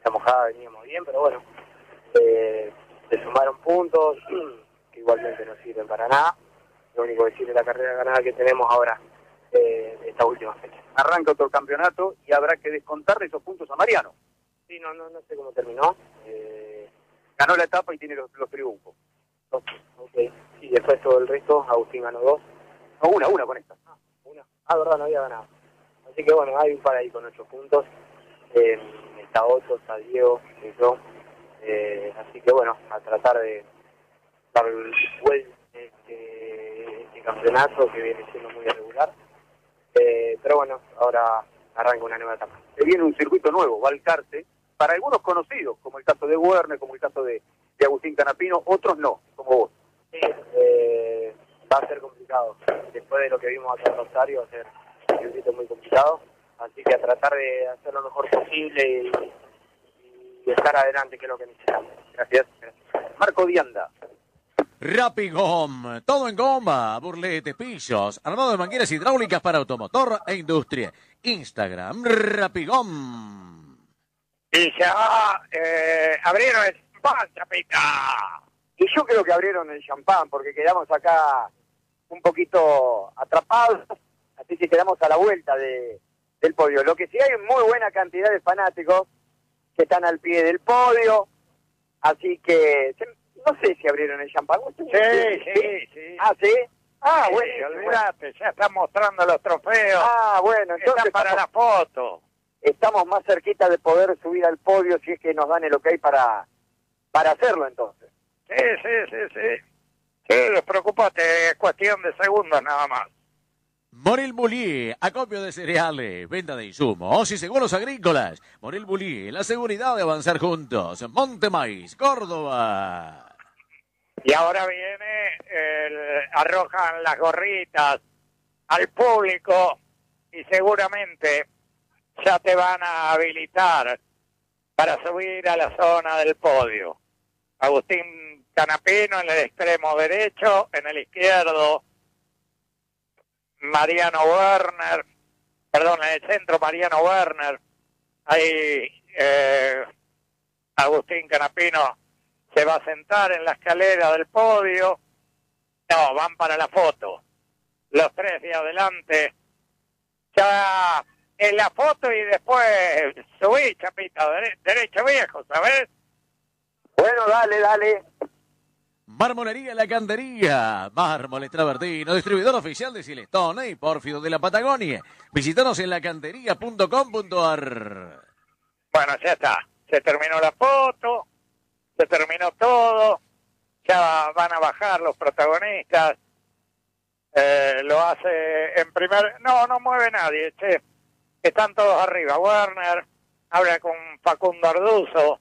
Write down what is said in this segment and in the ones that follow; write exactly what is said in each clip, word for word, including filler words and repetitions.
esta mojada veníamos bien, pero bueno, eh, se sumaron puntos que igualmente no sirven para nada. Lo único que sirve es la carrera ganada que tenemos ahora, eh, esta última fecha. Arranca otro campeonato y habrá que descontarle esos puntos a Mariano. Sí, no, no, no sé cómo terminó. Eh, Ganó la etapa y tiene los, los triunfos. dos, ok. Sí, después todo el resto, Agustín ganó dos. No, una, una con esta. Ah, una. Ah, verdad, no había ganado. Así que bueno, hay un par ahí con ocho puntos. Eh, está Otto, está Diego, y yo. Eh, así que bueno, a tratar de dar vuelta este, este campeonato que viene siendo muy irregular. Eh, pero bueno, ahora arranca una nueva etapa. Se viene un circuito nuevo, Balcarce, para algunos conocidos, como el caso de Werner, como el caso de, de Agustín Canapino, otros no, como vos. Sí, eh, va a ser complicado. Después de lo que vimos acá en Rosario, va a ser un circuito muy complicado. Así que a tratar de hacer lo mejor posible y, y estar adelante, que es lo que necesitamos. Gracias. Gracias. Marco Dianda. Rapigom, todo en goma, burletes, pisos, armado de mangueras hidráulicas para automotor e industria. Instagram, Rapigom. Y ya eh, abrieron el champán, Chapita. Y yo creo que abrieron el champán, porque quedamos acá un poquito atrapados, así que quedamos a la vuelta de, del podio. Lo que sí hay muy buena cantidad de fanáticos que están al pie del podio, así que no sé si abrieron el champán. Sí, sí, sí. Ah, ¿sí? Ah, sí, bueno. Olvídate, ya están mostrando los trofeos. Ah, bueno, entonces están para estamos, la foto. Estamos más cerquita de poder subir al podio si es que nos dan el ok para, para hacerlo entonces. Sí, sí, sí, sí. Sí, despreocupate, es cuestión de segundos nada más. Morel Bullier, acopio de cereales, venta de insumos y seguros agrícolas. Morel Bullier, la seguridad de avanzar juntos. Montemaíz, Córdoba. Y ahora viene, el, arrojan las gorritas al público y seguramente ya te van a habilitar para subir a la zona del podio. Agustín Canapino en el extremo derecho, en el izquierdo Mariano Werner, perdón, en el centro Mariano Werner, ahí eh, Agustín Canapino se va a sentar en la escalera del podio. No, van para la foto. Los tres de adelante. Ya en la foto y después subí, Chapita, dere- derecho viejo, ¿sabes? Bueno, dale, dale. Marmolería La Cantería, Mármoles Travertino, distribuidor oficial de Silestone y Pórfido de la Patagonia. Visítanos en lacantería punto com punto ar. Bueno, ya está. Se terminó la foto, se terminó todo. Ya van a bajar los protagonistas. Eh, lo hace en primer... No, no mueve nadie, che. Están todos arriba. Werner habla con Facundo Arduzo.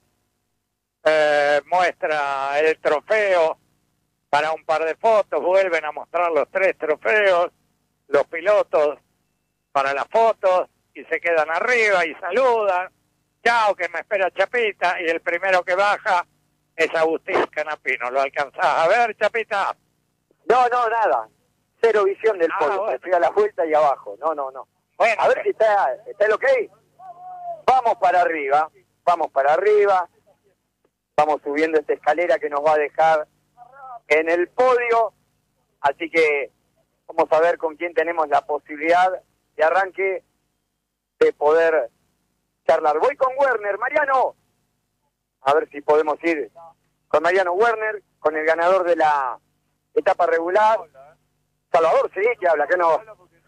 Eh, muestra el trofeo para un par de fotos, vuelven a mostrar los tres trofeos, los pilotos para las fotos y se quedan arriba y saludan, chao que me espera Chapita, y el primero que baja es Agustín Canapino. ¿Lo alcanzás a ver, Chapita? No, no, nada. Cero visión del Ah, podio. bueno. Estoy a la vuelta y abajo. No, no, no. Bueno, A ver si está, está el ok. Vamos para arriba, vamos para arriba. Vamos subiendo esta escalera que nos va a dejar en el podio. Así que vamos a ver con quién tenemos la posibilidad de arranque de poder charlar. Voy con Werner. Mariano. A ver si podemos ir con Mariano Werner, con el ganador de la etapa regular. Salvador, sí, que habla, que no.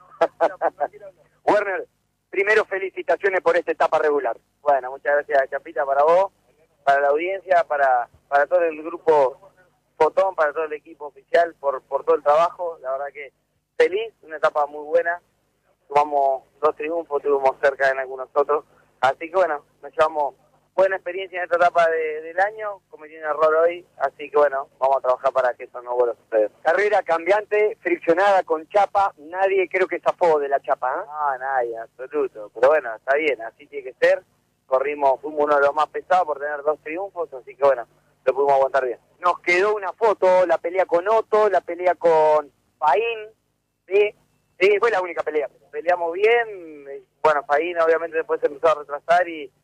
Werner, primero felicitaciones por esta etapa regular. Bueno, muchas gracias, Chapita, para vos, para la audiencia, para, para todo el grupo Fotón, para todo el equipo oficial, por, por todo el trabajo. La verdad que feliz, una etapa muy buena. Sumamos dos triunfos, estuvimos cerca en algunos otros. Así que bueno, nos llevamos buena experiencia en esta etapa de, del año, cometí un error hoy, así que bueno, vamos a trabajar para que eso no vuelva a suceder. Carrera cambiante, friccionada con chapa. Nadie creo que zafó de la chapa, ¿eh? No, nadie, absoluto. Pero bueno, está bien, así tiene que ser. Corrimos, fuimos uno de los más pesados por tener dos triunfos, así que bueno, lo pudimos aguantar bien. Nos quedó una foto, la pelea con Otto, la pelea con Faín. Sí, sí, fue la única pelea. Peleamos bien, y, bueno, Faín obviamente después se empezó a retrasar y,